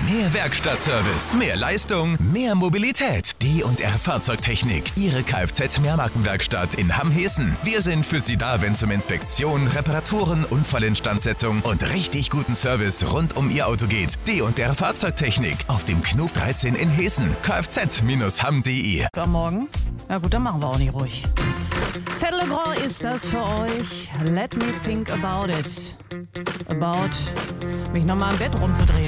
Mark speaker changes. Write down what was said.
Speaker 1: Mehr Werkstattservice, mehr Leistung, mehr Mobilität. D&R Fahrzeugtechnik, Ihre Kfz-Mehrmarkenwerkstatt in Hamm-Hessen. Wir sind für Sie da, wenn es um Inspektion, Reparaturen, Unfallinstandsetzung und richtig guten Service rund um Ihr Auto geht. D&R Fahrzeugtechnik auf dem Knuf 13 in Hessen. kfz-hamm.de.
Speaker 2: Am Morgen? Ja gut, dann machen wir auch nicht ruhig. Fedde Le Grand ist das für euch. Let me think about it. About mich nochmal im Bett rumzudrehen.